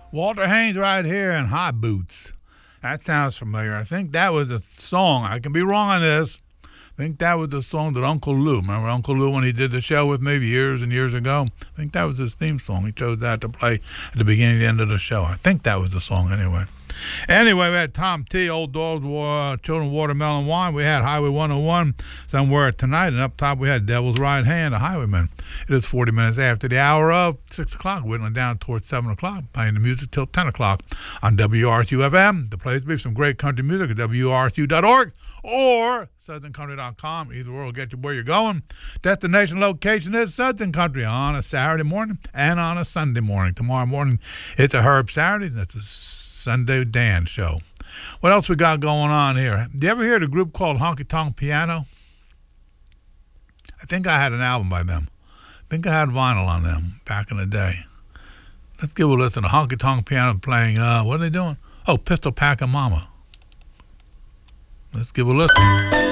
Walter Haynes right here in High Boots. That sounds familiar. I think that was a song. I can be wrong on this. I think that was the song that Uncle Lou, remember Uncle Lou when he did the show with me years and years ago? I think that was his theme song. He chose that to play at the beginning and end of the show. I think that was the song anyway. Anyway, we had Tom T, Old Dogs, Children, Watermelon Wine. We had Highway 101 somewhere tonight. And up top, we had Devil's Right Hand, The Highwayman. It is 40 minutes after the hour of 6 o'clock, whittling down towards 7 o'clock, playing the music till 10 o'clock on WRSU-FM. The place to be some great country music at WRSU.org or SouthernCountry.com. Either or will get you where you're going. Destination location is Southern Country on a Saturday morning and on a Sunday morning. Tomorrow morning, it's a Herb Saturday. That's a Sunday Dan show. What else we got going on here? Do you ever hear the group called Honky Tonk Piano? I think I had an album by them. I think I had vinyl on them back in the day. Let's give a listen to Honky Tonk Piano playing, what are they doing? Oh, Pistol Packin' Mama. Let's give a listen.